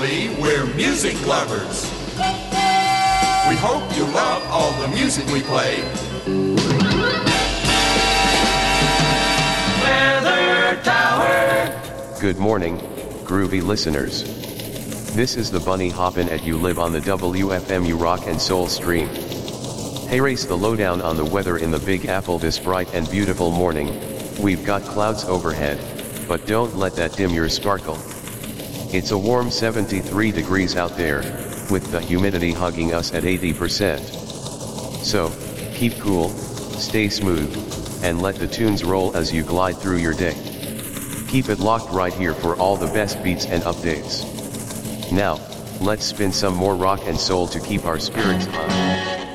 Obviously, we're music lovers. We hope you love all the music we play. Weather Tower. Good morning, groovy listeners. This is the Bunny Hoppin' at You Live on the WFMU Rock and Soul stream. Hey, race the lowdown on the weather in the Big Apple this bright and beautiful morning. We've got clouds overhead, but don't let that dim your sparkle. It's a warm 73 degrees out there, with the humidity hugging us at 80%. So, keep cool, stay smooth, and let the tunes roll as you glide through your day. Keep it locked right here for all the best beats and updates. Now, let's spin some more rock and soul to keep our spirits high.